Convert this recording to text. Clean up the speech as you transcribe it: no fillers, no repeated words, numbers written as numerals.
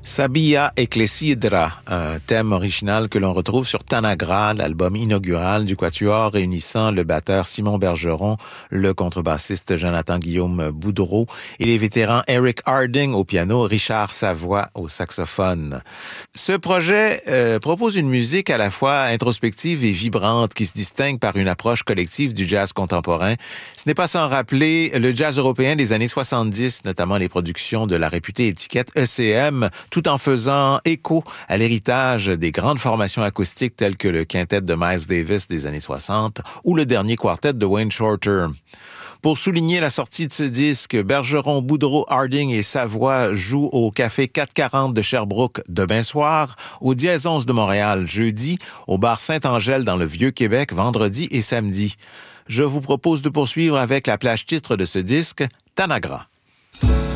Sabia Ecclesidra, un thème original que l'on retrouve sur Tanagra, l'album inaugural du quatuor réunissant le batteur Simon Bergeron, le contrebassiste Jonathan-Guillaume Boudreau et les vétérans Eric Harding au piano, Richard Savoie au saxophone. Ce projet propose une musique à la fois introspective et vibrante qui se distingue par une approche collective du jazz contemporain. Ce n'est pas sans rappeler le jazz européen des années 70, notamment les productions de la réputée étiquette ECM, tout en faisant écho à l'héritage des grandes formations acoustiques telles que le quintet de Miles Davis des années 60 ou le dernier quartet de Wayne Shorter. Pour souligner la sortie de ce disque, Bergeron, Boudreau, Harding et Savoie jouent au Café 440 de Sherbrooke demain soir, au Dièse 11 de Montréal jeudi, au bar Saint-Angèle dans le Vieux-Québec vendredi et samedi. Je vous propose de poursuivre avec la plage titre de ce disque, Tanagra.